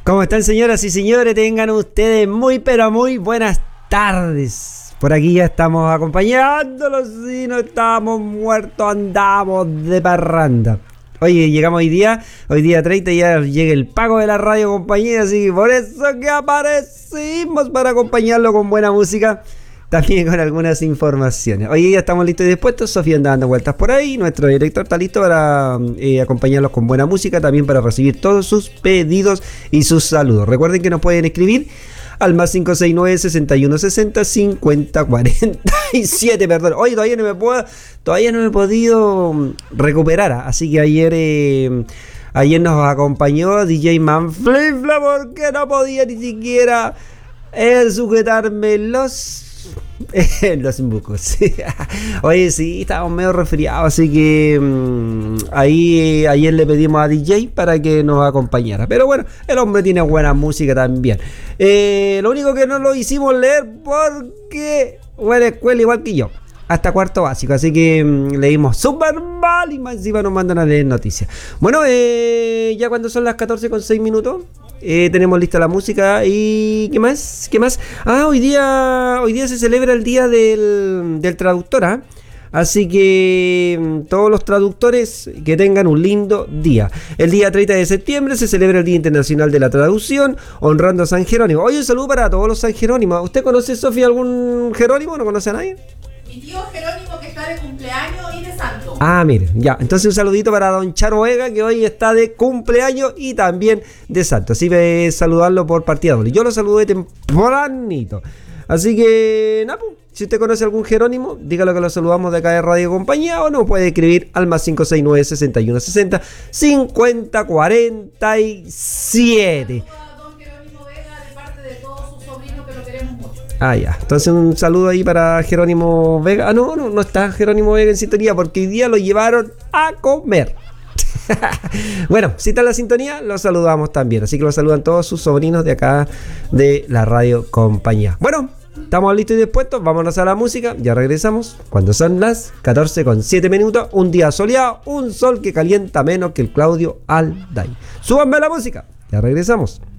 ¿Cómo están, señoras y señores? Tengan ustedes muy pero muy buenas tardes. Por aquí ya estamos acompañándolos y no estamos muertos, andamos de parranda. Oye, llegamos hoy día 30, ya llega el pago de la radio, compañía, así que por eso que aparecimos para acompañarlo con buena música, también con algunas informaciones. Hoy ya estamos listos y dispuestos. Sofía anda dando vueltas por ahí. Nuestro director está listo para acompañarlos con buena música, también para recibir todos sus pedidos y sus saludos. Recuerden que nos pueden escribir al más 569-6160-5047, perdón. Oye, todavía no me he podido recuperar, así que ayer nos acompañó DJ Manflifla porque no podía ni siquiera sujetarme los embucos. Oye, sí, estábamos medio resfriados, así que ayer le pedimos a DJ para que nos acompañara. Pero bueno, el hombre tiene buena música también. Lo único que no lo hicimos leer porque buena escuela igual que yo, hasta cuarto básico, así que leímos súper mal y más encima nos mandan a leer noticias. Bueno, ya cuando son las 14:06, tenemos lista la música y ¿qué más? Hoy día se celebra el día del traductor, ¿eh? Así que todos los traductores que tengan un lindo día. El día 30 de septiembre se celebra el Día Internacional de la Traducción, honrando a San Jerónimo. Oye, un saludo para todos los San Jerónimos. ¿Usted conoce, Sofía, algún Jerónimo? ¿No conoce a nadie? Mi tío Jerónimo, que está de cumpleaños y de santo. Ah, mire, ya. Entonces un saludito para don Charo Vega, que hoy está de cumpleaños y también de santo. Así que saludarlo por partida doble. Yo lo saludé tempranito. Así que, nada, si usted conoce algún Jerónimo, dígalo que lo saludamos de acá de Radio Compañía, o nos puede escribir al más 569-6160-5047. Ah, ya. Entonces un saludo ahí para Jerónimo Vega. Ah, no está Jerónimo Vega en sintonía porque hoy día lo llevaron a comer. Bueno, si está en la sintonía, lo saludamos también. Así que lo saludan todos sus sobrinos de acá de la Radio Compañía. Bueno, estamos listos y dispuestos. Vámonos a la música. Ya regresamos cuando son las 14:07. Un día soleado, un sol que calienta menos que el Claudio Alday. Súbanme la música. Ya regresamos.